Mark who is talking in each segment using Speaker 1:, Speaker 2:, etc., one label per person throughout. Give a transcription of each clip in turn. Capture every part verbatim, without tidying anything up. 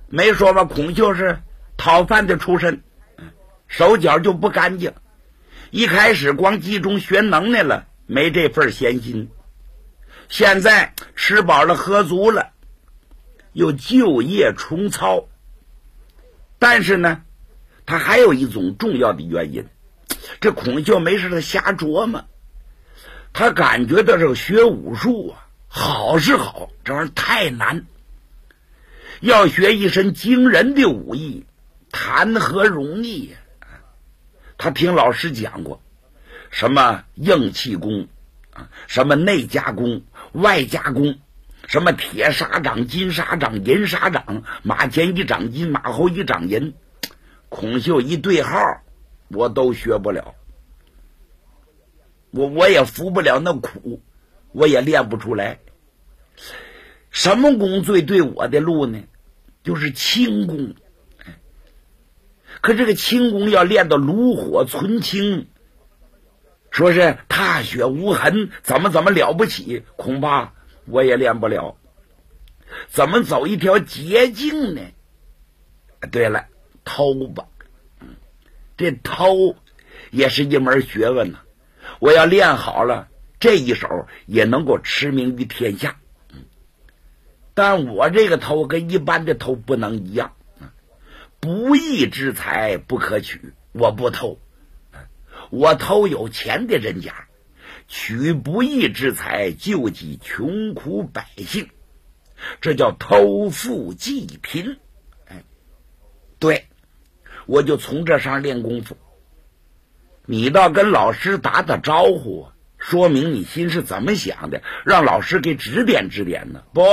Speaker 1: 没说吧，孔秀是讨饭的出身，手脚就不干净。一开始光集中学能耐了，没这份闲心。现在吃饱了喝足了，又就业重操。但是呢，他还有一种重要的原因，这孔秀没事他瞎琢磨，他感觉到这个学武术啊，好是好，这玩意儿太难。要学一身惊人的武艺，谈何容易呀、啊？他听老师讲过，什么硬气功啊，什么内家功、外家功，什么铁砂掌、金砂掌、银砂掌，马前一掌金，马后一掌银。孔秀一对号，我都学不了，我我也服不了那苦，我也练不出来。什么功最对我的路呢？就是轻功。可这个轻功要练到炉火纯青，说是踏雪无痕，怎么怎么了不起，恐怕我也练不了。怎么走一条捷径呢？对了，偷吧，这偷也是一门学问呢、啊。我要练好了，这一手也能够驰名于天下。但我这个偷跟一般的偷不能一样，不义之财不可取，我不偷。我偷有钱的人家，取不义之财救济穷苦百姓，这叫偷富济贫。哎，对，我就从这上练功夫。你倒跟老师打打招呼，说明你心是怎么想的，让老师给指点指点呢？不，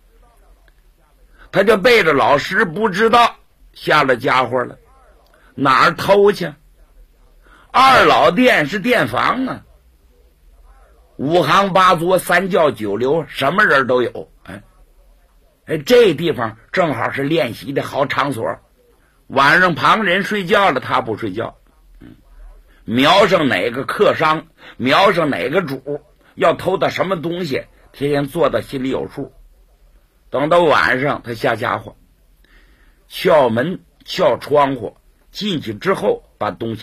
Speaker 1: 他就背着老师不知道下了家伙了，哪儿偷去？二老店是店房啊，五行八作三教九流，什么人都有。哎，哎，这地方正好是练习的好场所。晚上旁人睡觉了，他不睡觉。嗯，瞄上哪个客商，瞄上哪个主，要偷到什么东西，天天做到心里有数。等到晚上，他下家伙，撬门撬窗户，进去之后把东西